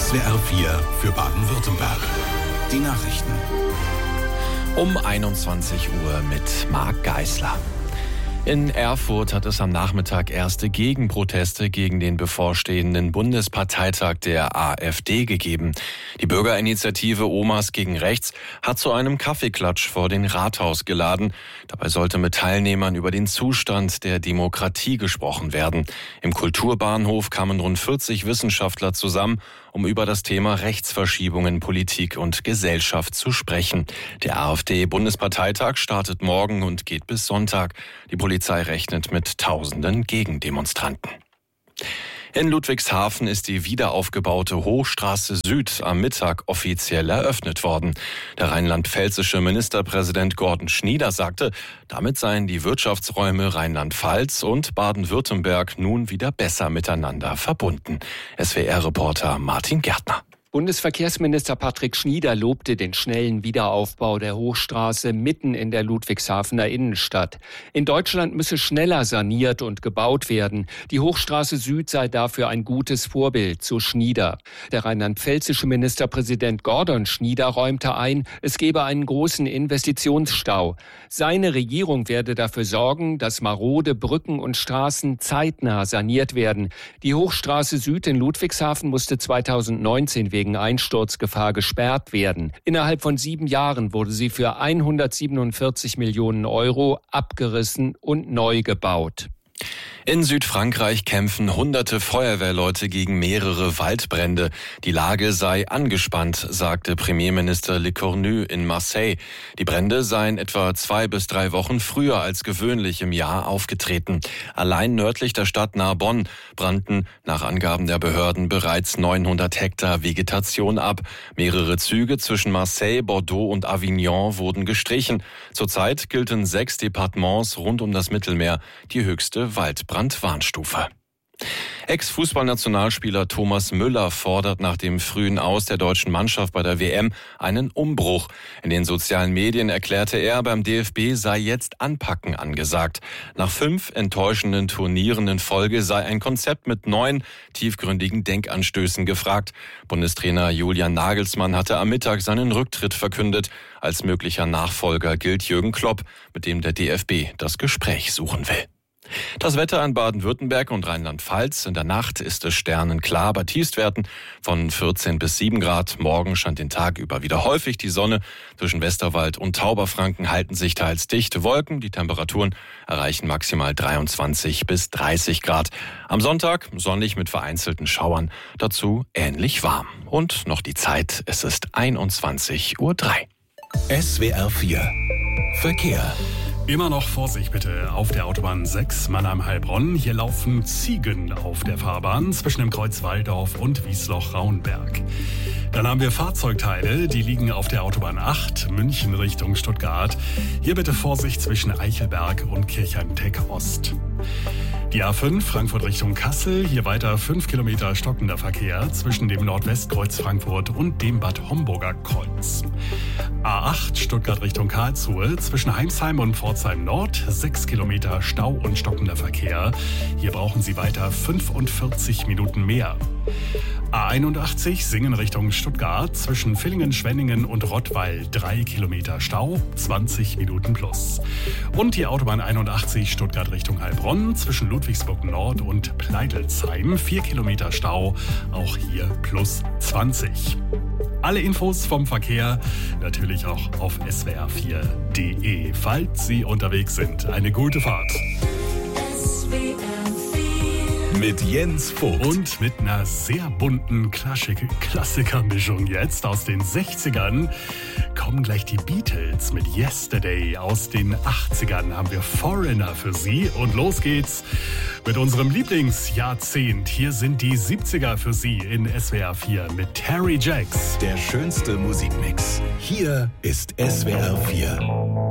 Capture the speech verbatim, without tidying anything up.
S W R vier für Baden-Württemberg. Die Nachrichten. Um einundzwanzig Uhr mit Marc Geisler. In Erfurt hat es am Nachmittag erste Gegenproteste gegen den bevorstehenden Bundesparteitag der AfD gegeben. Die Bürgerinitiative Omas gegen Rechts hat zu einem Kaffeeklatsch vor den Rathaus geladen. Dabei sollte mit Teilnehmern über den Zustand der Demokratie gesprochen werden. Im Kulturbahnhof kamen rund vierzig Wissenschaftler zusammen, um über das Thema Rechtsverschiebungen, Politik und Gesellschaft zu sprechen. Der AfD-Bundesparteitag startet morgen und geht bis Sonntag. Die Polizei rechnet mit tausenden Gegendemonstranten. In Ludwigshafen ist die wiederaufgebaute Hochstraße Süd am Mittag offiziell eröffnet worden. Der rheinland-pfälzische Ministerpräsident Gordon Schnieder sagte, damit seien die Wirtschaftsräume Rheinland-Pfalz und Baden-Württemberg nun wieder besser miteinander verbunden. S W R-Reporter Martin Gärtner. Bundesverkehrsminister Patrick Schnieder lobte den schnellen Wiederaufbau der Hochstraße mitten in der Ludwigshafener Innenstadt. In Deutschland müsse schneller saniert und gebaut werden. Die Hochstraße Süd sei dafür ein gutes Vorbild, so Schnieder. Der rheinland-pfälzische Ministerpräsident Gordon Schnieder räumte ein, es gebe einen großen Investitionsstau. Seine Regierung werde dafür sorgen, dass marode Brücken und Straßen zeitnah saniert werden. Die Hochstraße Süd in Ludwigshafen musste zweitausendneunzehn wegen Einsturzgefahr gesperrt werden. Innerhalb von sieben Jahren wurde sie für hundertsiebenundvierzig Millionen Euro abgerissen und neu gebaut. In Südfrankreich kämpfen hunderte Feuerwehrleute gegen mehrere Waldbrände. Die Lage sei angespannt, sagte Premierminister Lecornu in Marseille. Die Brände seien etwa zwei bis drei Wochen früher als gewöhnlich im Jahr aufgetreten. Allein nördlich der Stadt Narbonne brannten nach Angaben der Behörden bereits neunhundert Hektar Vegetation ab. Mehrere Züge zwischen Marseille, Bordeaux und Avignon wurden gestrichen. Zurzeit gilt in sechs Departements rund um das Mittelmeer die höchste Waldbrandstufe. Warnstufe. Ex-Fußballnationalspieler Thomas Müller fordert nach dem frühen Aus der deutschen Mannschaft bei der W M einen Umbruch. In den sozialen Medien erklärte er, beim D F B sei jetzt Anpacken angesagt. Nach fünf enttäuschenden Turnieren in Folge sei ein Konzept mit neun tiefgründigen Denkanstößen gefragt. Bundestrainer Julian Nagelsmann hatte am Mittag seinen Rücktritt verkündet. Als möglicher Nachfolger gilt Jürgen Klopp, mit dem der D F B das Gespräch suchen will. Das Wetter in Baden-Württemberg und Rheinland-Pfalz. In der Nacht ist es sternenklar bei Tiefstwerten von vierzehn bis sieben Grad. Morgen scheint den Tag über wieder häufig die Sonne. Zwischen Westerwald und Tauberfranken halten sich teils dichte Wolken. Die Temperaturen erreichen maximal dreiundzwanzig bis dreißig Grad. Am Sonntag sonnig mit vereinzelten Schauern. Dazu ähnlich warm. Und noch die Zeit. Es ist einundzwanzig Uhr drei. S W R vier Verkehr. Immer noch Vorsicht bitte auf der Autobahn sechs Mannheim-Heilbronn. Hier laufen Ziegen auf der Fahrbahn zwischen dem Kreuz Walldorf und Wiesloch-Raunberg. Dann haben wir Fahrzeugteile, die liegen auf der Autobahn acht München Richtung Stuttgart. Hier bitte Vorsicht zwischen Eichelberg und Kirchheim-Teck-Ost. Die A fünf Frankfurt Richtung Kassel, hier weiter fünf Kilometer stockender Verkehr zwischen dem Nordwestkreuz Frankfurt und dem Bad Homburger Kreuz. A acht Stuttgart Richtung Karlsruhe, zwischen Heimsheim und Pforzheim Nord, sechs Kilometer Stau und stockender Verkehr. Hier brauchen Sie weiter fünfundvierzig Minuten mehr. A einundachtzig Singen Richtung Stuttgart, zwischen Villingen, Schwenningen und Rottweil drei Kilometer Stau, zwanzig Minuten plus. Und die Autobahn einundachtzig Stuttgart Richtung Heilbronn, zwischen Ludwigsburg Nord und Pleidelsheim vier Kilometer Stau, auch hier plus zwanzig. Alle Infos vom Verkehr natürlich auch auf S W R vier Punkt de. Falls Sie unterwegs sind, eine gute Fahrt. S W R vier mit Jens Vogt. Und mit einer sehr bunten Klassik- Klassikermischung jetzt aus den sechzigern kommen gleich die Beatles mit Yesterday. Aus den achtzigern haben wir Foreigner für Sie. Und los geht's mit unserem Lieblingsjahrzehnt. Hier sind die siebziger für Sie in S W R vier mit Terry Jacks. Der schönste Musikmix. Hier ist S W R vier.